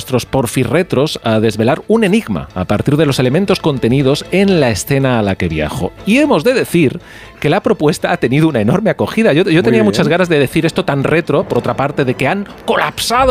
nuestros porfirretros a desvelar un enigma a partir de los elementos contenidos en la escena a la que viajo. Y hemos de decir que la propuesta ha tenido una enorme acogida. Yo tenía muchas ganas de decir esto tan retro, por otra parte, de que han colapsado